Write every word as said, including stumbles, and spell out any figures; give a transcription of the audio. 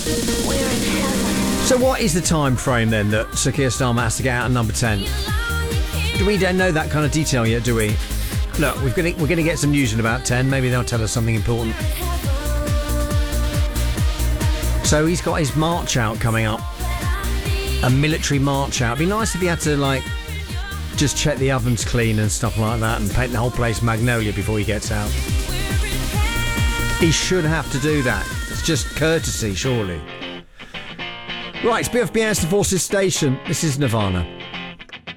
So what is the time frame then that Sir Keir Starmer has to get out at number ten? Do we don't know that kind of detail yet, do we? Look, we're going we're going to get some news in about ten. Maybe they'll tell us something important. So he's got his march out coming up. A military march out. It'd be nice if he had to, like, just check the ovens clean and stuff like that and paint the whole place magnolia before he gets out. He should have to do that. It's just courtesy, surely. Right, it's B F B Answer Forces Station. This is Nirvana.